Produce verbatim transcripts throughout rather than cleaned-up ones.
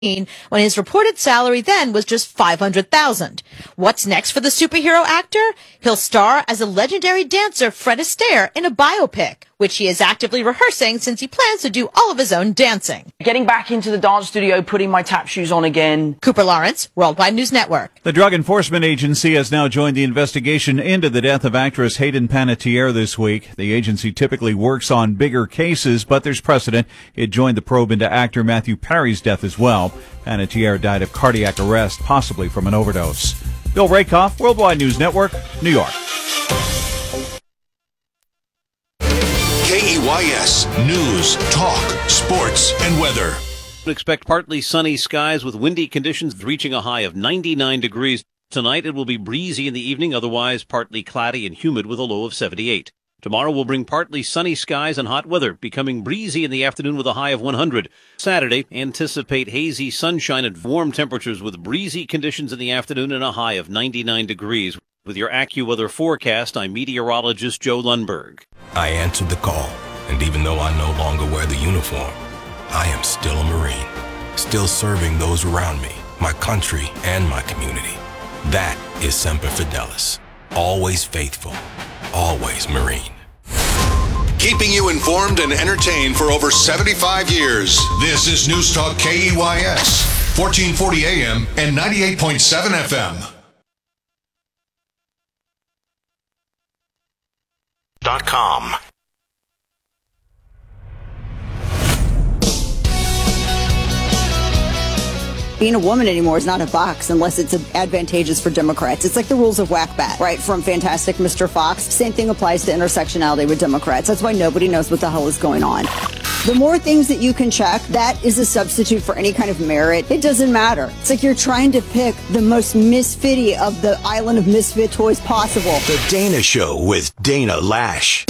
when his reported salary then was just five hundred thousand dollars. What's next for the superhero actor? He'll star as a legendary dancer Fred Astaire in a biopic, which he is actively rehearsing since he plans to do all of his own dancing. Getting back into the dance studio, putting my tap shoes on again. Cooper Lawrence, Worldwide News Network. The Drug Enforcement Agency has now joined the investigation into the death of actress Hayden Panettiere this week. The agency typically works on bigger cases, but there's precedent. It joined the probe into actor Matthew Perry's death as well. Panettiere died of cardiac arrest, possibly from an overdose. Bill Rakoff, Worldwide News Network, New York. K E Y S News, Talk, Sports, and Weather. Expect partly sunny skies with windy conditions reaching a high of ninety-nine degrees. Tonight it will be breezy in the evening, otherwise partly cloudy and humid with a low of seventy-eight. Tomorrow will bring partly sunny skies and hot weather, becoming breezy in the afternoon with a high of one hundred. Saturday, anticipate hazy sunshine and warm temperatures with breezy conditions in the afternoon and a high of ninety-nine degrees. With your AccuWeather forecast, I'm meteorologist Joe Lundberg. I answered the call, and even though I no longer wear the uniform, I am still a Marine, still serving those around me, my country, and my community. That is Semper Fidelis. Always faithful. Always Marine. Keeping you informed and entertained for over seventy-five years. This is News Talk K E Y S, fourteen forty A M and ninety-eight point seven F M. Dot com. Being a woman anymore is not a box unless it's advantageous for Democrats. It's like the rules of whack-bat, right? From Fantastic Mister Fox. Same thing applies to intersectionality with Democrats. That's why nobody knows what the hell is going on. The more things that you can check, that is a substitute for any kind of merit. It doesn't matter. It's like you're trying to pick the most misfitty of the island of misfit toys possible. The Dana Show with Dana Lash.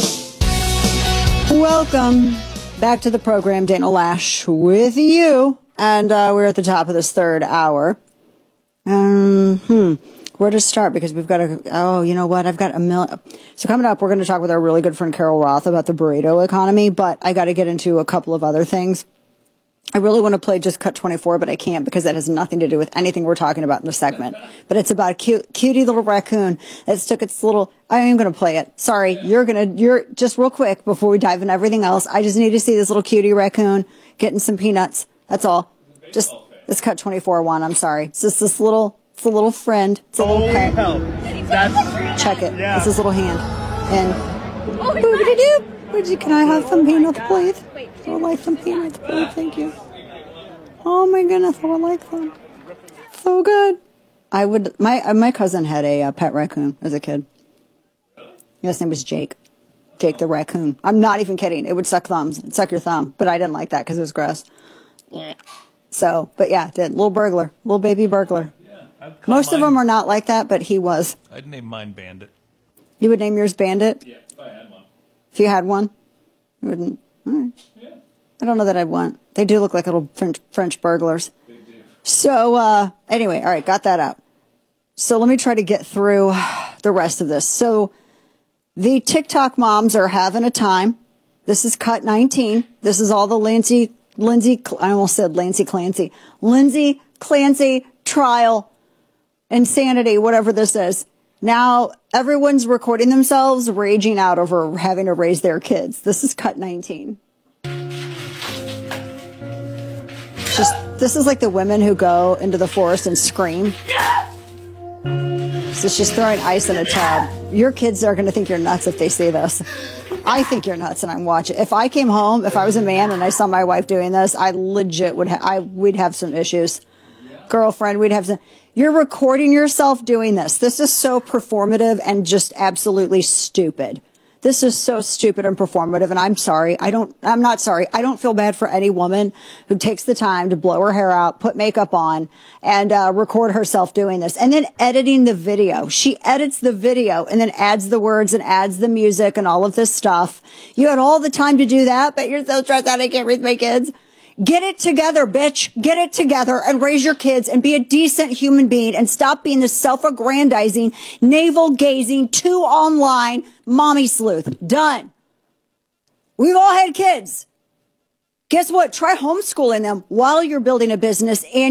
Welcome back to the program, Dana Lash with you. And uh, we're at the top of this third hour. Um, hmm. Where to start? Because we've got a, oh, you know what? I've got a million. So coming up, we're going to talk with our really good friend Carol Roth about the burrito economy, but I got to get into a couple of other things. I really want to play just Cut twenty-four, but I can't because that has nothing to do with anything we're talking about in the segment. But it's about a cute, cutie little raccoon that took its little, I am going to play it. Sorry, you're going to, you're just real quick before we dive into everything else. I just need to see this little cutie raccoon getting some peanuts. That's all. Just this Cut twenty-four one. I'm sorry. It's just this little, it's a little friend. It's a little pet. That's, Check it. yeah. It's his little hand. And boobity-doop. Would you, can I have some peanuts, please? I would like some peanuts, please. Thank you. Oh my goodness, I would like them. So good. I would. My my cousin had a uh, pet raccoon as a kid. His name was Jake. Jake the raccoon. I'm not even kidding. It would suck thumbs. It'd suck your thumb. But I didn't like that because it was gross. So, but yeah, did little burglar, little baby burglar. Yeah, most mine. Of them are not like that, but he was. I'd name mine Bandit. You would name yours Bandit? Yeah, if I had one. If you had one, you wouldn't. All right. Yeah. I don't know that I'd want. They do look like little French, French burglars. They do. So, uh, anyway, all right, got that out. So let me try to get through the rest of this. So the TikTok moms are having a time. This is Cut nineteen. This is all the Lindsay Lindsay, I almost said Lancey Clancy, Lindsay Clancy trial, insanity, whatever this is. Now everyone's recording themselves raging out over having to raise their kids. This is Cut nineteen. Just, this is like the women who go into the forest and scream. So she's throwing ice in a tub. Your kids are going to think you're nuts if they see this. I think you're nuts, and I'm watching. If I came home, if I was a man and I saw my wife doing this, I legit would. Ha- I we'd have some issues. Girlfriend, we'd have some. You're recording yourself doing this. This is so performative and just absolutely stupid. This is so stupid and performative, and I'm sorry. I don't. I'm not sorry. I don't feel bad for any woman who takes the time to blow her hair out, put makeup on, and uh, record herself doing this, and then editing the video. She edits the video and then adds the words and adds the music and all of this stuff. You had all the time to do that, but you're so stressed out I can't raise my kids. Get it together, bitch. Get it together and raise your kids and be a decent human being and stop being this self-aggrandizing, navel-gazing, too online mommy sleuth. Done. We've all had kids. Guess what? Try homeschooling them while you're building a business and